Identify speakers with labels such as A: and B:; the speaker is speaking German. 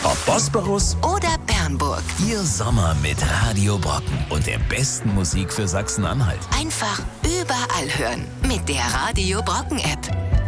A: Ob Bosporus
B: oder Bernburg.
A: Ihr Sommer mit Radio Brocken und der besten Musik für Sachsen-Anhalt.
B: Einfach überall hören mit der Radio Brocken App.